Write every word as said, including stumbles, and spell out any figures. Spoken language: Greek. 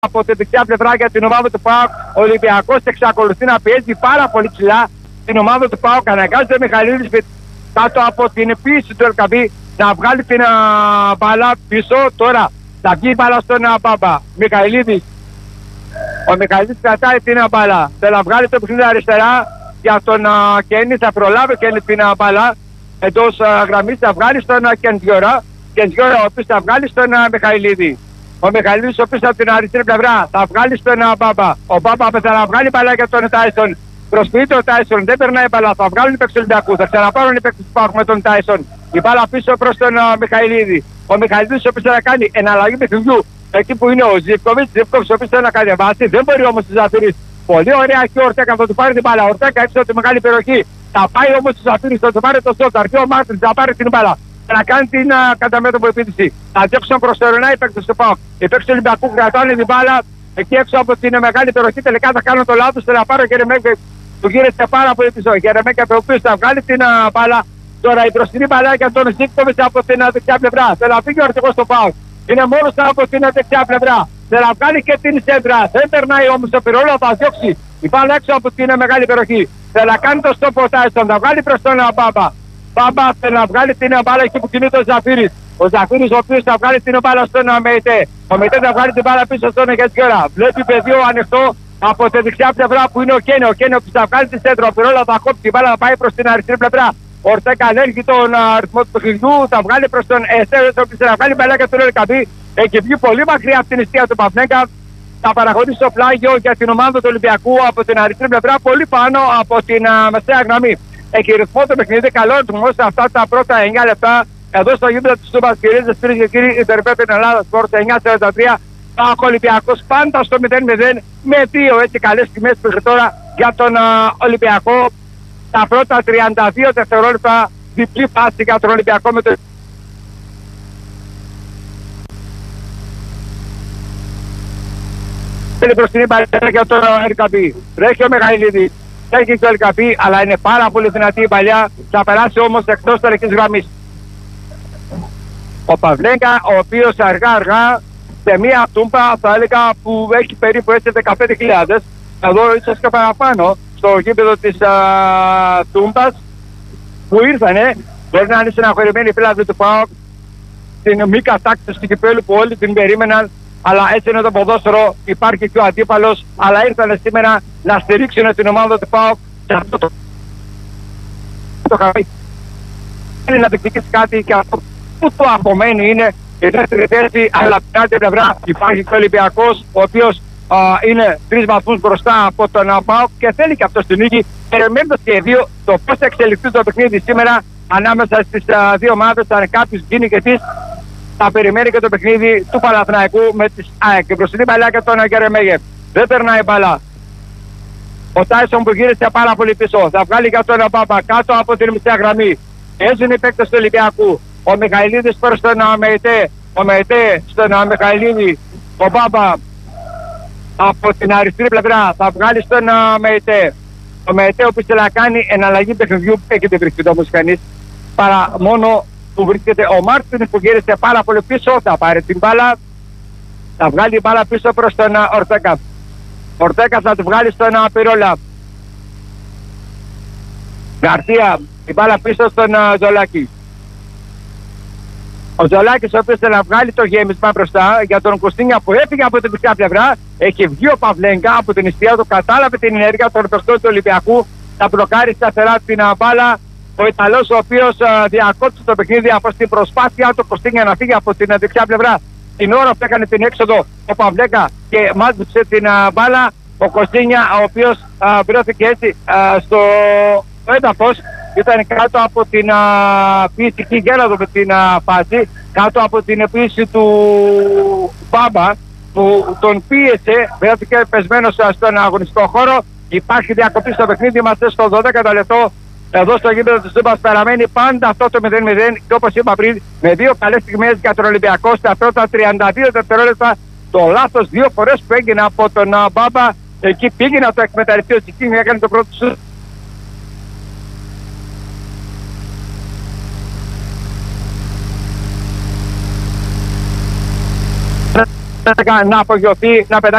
από την δεξιά πλευρά για την ομάδα του ΠΑΟΚ. Ο Ολυμπιακός εξακολουθεί να πιέζει πάρα πολύ ψηλά την ομάδα του ΠΑΟΚ. Αναγκάζεται ο Μιχαηλίδης κάτω από την πίεση του Ελκαμπή να βγάλει την α, μπάλα πίσω. Τώρα θα βγει η μπάλα στον Μπάμπα. Μιχαηλίδης. Ο Μιχαηλίδης κρατάει την μπάλα. Θέλει να βγάλει το παιχνίδι αριστερά για τον Κέννη. Θα προλάβει και την μπάλα εντός γραμμής. Θα βγάλει στον Κεντζιόρα. Κεντζιόρα ο οποίος θα βγάλει στον Μιχαηλίδη. Ο Μιχαηλίδης ο οποίος από την αριστερή πλευρά θα βγάλει στον Μπάμπα. Ο Μπάμπα θα να βγάλει μπάλα για τον Τάισον. Προσποιείται ο Τάισον, δεν περνάει μπάλα. Θα βγάλουν οι παίκτες του Ολυμπιακού. Θα ξαναπάρουν οι παίκτες του ΠΑΟΚ με τον Τάισον. Η μπάλα πίσω προς τον uh, Μιχαηλίδη. Ο Μιχαηλίδης ο οποίος θα κάνει εναλλαγή παιχνιδιού εκεί που είναι ο Ζίβκοβιτς. Ζίβκοβιτς ο οποίος θα να κατεβάσει. Δεν μπορεί όμως ο Ζαφύρης. Πολύ ωραία και ο Ορτέκα θα του πάρει την μπάλα. Ο Ορτέκα έξω από τη μεγάλη περιοχή. Θα πάει όμως ο Ζαφύρης, θα του πάρει το σώτα. Αρχή ο Μάρτιν θα πάρει την μπάλα. Να κάνει την uh, καταμέτωπο επίθεση. Θα διώξουν προσωρινά οι παίκτες του ΠΑΟΚ. Οι παίκτες του Ολυμπιακού κρατάνε την μπάλα εκεί έξω από την μεγάλη περιοχή. Τελικά θα κάνουν το λάθος. Θα πάρει ο Γερεμέγκα. Του γύρισε πάρα πολύ πίσω. Γερεμέγκα ο οποίος θα βγάλει την uh, μπάλα. Τώρα η μπροστινή μπαλά για τον Ζίβκοβιτς από την uh, δεξιά πλευρά. Θέλει να φύγει ο αρχηγός του ΠΑΟΚ. Είναι μόνος από την uh, δεξιά πλευρά. Θέλει να βγάλει και την σέντρα. Δεν περνάει όμως το πυρόλο. Θα διώξει η μπάλα έξω από την uh, μεγάλη περιοχή. Θέλει να κάνει το στόπο Τάισον. Θα βγάλει προς τον uh, Μπάμπα. Μπάμπα θέλει να βγάλει την μπάλα εκεί που κινείται ο Ζαφύρης. Ο Ζαφύρης ο οποίος θα βγάλει την μπάλα στον Μεϊτέ. Ο Μεϊτέ θα βγάλει την μπάλα πίσω στον Γετζιόρα. Βλέπει πεδίο ανοιχτό από τη δεξιά πλευρά που είναι ο Κένιο. Ο Κένιο που θα βγάλει τη σέντρα. Ο Πυρόλα θα κόψει την μπάλα, θα πάει προς την αριστερή πλευρά. Ο Ορτέκα ελέγχει τον αριθμό του παιχνιδιού. Θα βγάλει προς τον Εστέρ. Ο οποίος θα βγάλει μπαλά και τον Ελκαμπή. Έχει βγει πολύ μακριά από την αιστεία του Παυνέκα. Θα παραχωρήσει το πλάγιο για την ομάδα του Ολυμπιακού από την αριστερή πλευρά. Πολύ πάνω από την uh, μεσαία γραμμή. Έχει ρυθμό το παιχνίδι, καλό ρυθμό σε αυτά τα πρώτα εννιά λεπτά. Εδώ στο γήπεδο της Τούμπας, κυρίες και κύριοι, Ιντερπέπεν Ελλάδα Σπορτ εννιά σαράντα τρία. Ο Ολυμπιακός πάντα στο μηδέν μηδέν με δύο έτσι καλές τιμές μέχρι τώρα για τον uh, Ολυμπιακό. Τα πρώτα τριάντα δύο δευτερόλεπτα διπλή πάση για τον Ολυμπιακό με το. Θέλει μπροστινή παλιά για τον Ελκαμπή. Τρέχει ο Μιχαηλίδης. Έχει το Ελκαμπή, αλλά είναι πάρα πολύ δυνατή η παλιά. Θα περάσει όμως εκτός τελικής γραμμής. Ο Παυλέγκα, ο οποίος αργά αργά σε μία τούμπα θα έλεγα που έχει περίπου έτσι δεκαπέντε χιλιάδες. Εδώ ίσως και παραπάνω στο γήπεδο της α, τούμπας που ήρθανε. Μπορεί να είναι συναχωρημένοι φίλοι του ΠΑΟΚ. Την μη κατάκτηση του κυπέλλου που όλοι την περίμεναν. Αλλά έτσι είναι το ποδόσφαιρο, υπάρχει και ο αντίπαλος, αλλά ήρθαν σήμερα να στηρίξουν την ομάδα του ΠΑΟΚ σε αυτό το το χαμί. Είναι να διεκδικήσει κάτι και αυτό που το απομένει είναι η δεύτερη θέση, αλλά από την άλλη πλευρά υπάρχει και ο Ολυμπιακός, ο οποίος α, είναι τρεις βαθμούς μπροστά από τον ΠΑΟΚ και θέλει και αυτό στην νίκη, περιμένοντας και δύο το πώς θα εξελιχθεί το παιχνίδι σήμερα ανάμεσα στις α, δύο ομάδες, αν κάποιος γίνει και τις. Θα περιμένει και το παιχνίδι του Παναθηναϊκού με τις ΑΕΚ και μπροστινή μπαλά και τον Γερεμέγεφ. Δεν περνάει μπαλά. Ο Τάισον που γύρισε πάρα πολύ πίσω. Θα βγάλει για τον Μπάμπα κάτω από την μισή γραμμή. Έζουν οι παίκτες του Ολυμπιακού. Ο Μιχαηλίδης προς τον Μεϊτέ. Ο Μεϊτέ στον Μιχαηλίδη. Ο Μπάμπα από την αριστερή πλευρά θα βγάλει στον Μεϊτέ. Ο Μεϊτέ ο οποίος θέλει να κάνει εναλλαγή παιχνιδιού που έχετε βρίσκεται όμως κανείς. Παρά μόνο που βρίσκεται ο Μάρτιν που γύρισε πάρα πολύ πίσω. Θα πάρει την μπάλα. Θα βγάλει την μπάλα πίσω προς τον Ορτέκα. Ο Ορτέκα θα του βγάλει στον Πυρόλα. Γκαρσία, την μπάλα πίσω στον Ζολάκη. Ο Ζολάκης ο οποίος θέλει να βγάλει το γέμισμα μπροστά για τον Κωστίνια που έφυγε από την δεξιά πλευρά. Έχει βγει ο Παυλέγκα από την ιστία του, κατάλαβε την ενέργεια των παιχτών του Ολυμπιακού. Θα μπλοκάρει σταθερά την μπάλα. Ο Ιταλός ο οποίος διακόψει το παιχνίδι από στην προσπάθειά του Κωστίνια να φύγει από την δεξιά πλευρά. Την ώρα που έκανε την έξοδο ο Παυλέγκα και μάζεψε την μπάλα. Ο Κωστίνια ο οποίος βρέθηκε έτσι α, στο έδαφος. Ήταν κάτω από την α, πίεση και γέλαδο με την α, φάση. Κάτω από την πίεση του Μπάμπα που τον πίεσε. Βρέθηκε πεσμένος στον αγωνιστικό χώρο. Υπάρχει διακοπή στο παιχνίδι. Είμαστε στο δώδεκατο λεπτό. Εδώ στο γήπεδο της Τούμπας παραμένει πάντα αυτό το μηδέν μηδέν και όπως είπα πριν με δύο καλές στιγμές για τον Ολυμπιακό στα πρώτα τριάντα δύο δευτερόλεπτα. Το λάθος δύο φορές που έγινε από τον uh, Μπάμπα, εκεί πήγε να το εκμεταλλευτεί ο Τσικίνη, έκανε το πρώτο σου. Να απογειωθεί, να πετάξει